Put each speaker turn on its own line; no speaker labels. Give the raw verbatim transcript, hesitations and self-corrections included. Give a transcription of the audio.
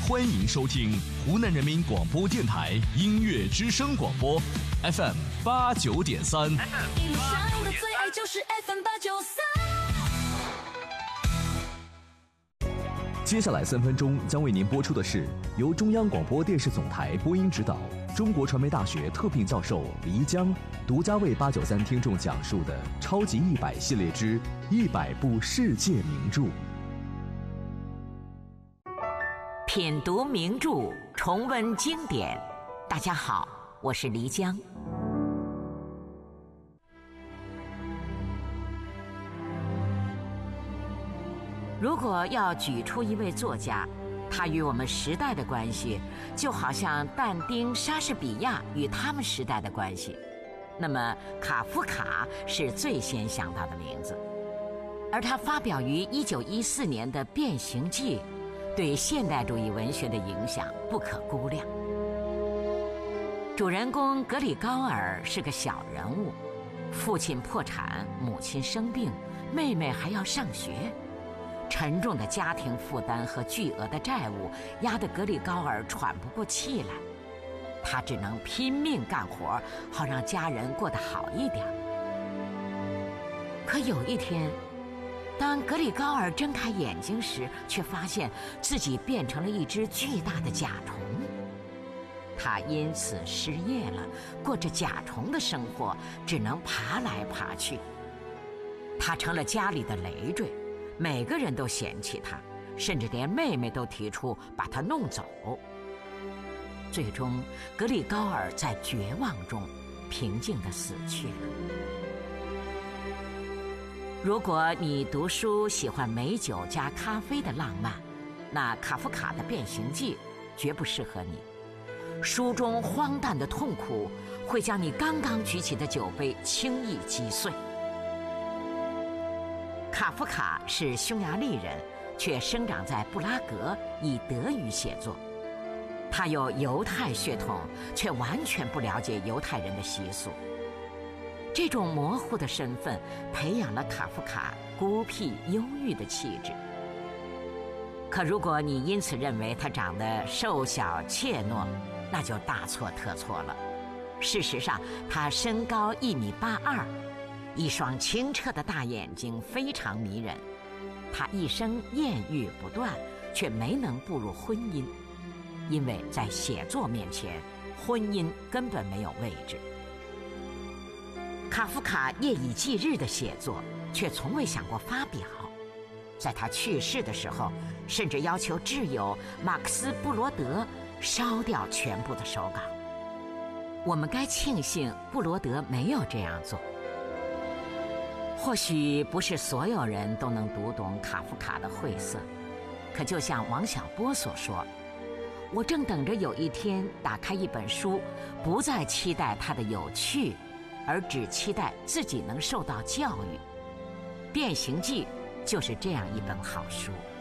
欢迎收听湖南人民广播电台音乐之声广播 F M 八九点三。
一路上的最爱就是 F M 八九三。
接下来三分钟将为您播出的是由中央广播电视总台播音指导、中国传媒大学特聘教授黎江独家为八九三听众讲述的《超级一百》系列之一百部世界名著。
品读名著，重温经典。大家好，我是黎江。如果要举出一位作家，他与我们时代的关系就好像但丁、莎士比亚与他们时代的关系，那么卡夫卡是最先想到的名字。而他发表于一九一四年的《变形记》对现代主义文学的影响不可估量。主人公格里高尔是个小人物，父亲破产，母亲生病，妹妹还要上学。沉重的家庭负担和巨额的债务压得格里高尔喘不过气来，他只能拼命干活，好让家人过得好一点。可有一天，当格里高尔睁开眼睛时，却发现自己变成了一只巨大的甲虫。他因此失业了，过着甲虫的生活，只能爬来爬去。他成了家里的累赘，每个人都嫌弃他，甚至连妹妹都提出把他弄走。最终，格里高尔在绝望中平静地死去了。如果你读书喜欢美酒加咖啡的浪漫，那卡夫卡的《变形记》绝不适合你。书中荒诞的痛苦会将你刚刚举起的酒杯轻易击碎。卡夫卡是匈牙利人，却生长在布拉格，以德语写作。他有犹太血统，却完全不了解犹太人的习俗。这种模糊的身份培养了卡夫卡孤僻忧郁的气质。可如果你因此认为他长得瘦小怯懦，那就大错特错了。事实上，他身高一米八二，一双清澈的大眼睛非常迷人。他一生艳遇不断，却没能步入婚姻，因为在写作面前，婚姻根本没有位置。卡夫卡夜以继日的写作，却从未想过发表。在他去世的时候，甚至要求挚友马克思·布罗德烧掉全部的手稿。我们该庆幸布罗德没有这样做。或许不是所有人都能读懂卡夫卡的晦涩，可就像王小波所说，我正等着有一天打开一本书，不再期待它的有趣，而只期待自己能受到教育。《变形记》就是这样一本好书。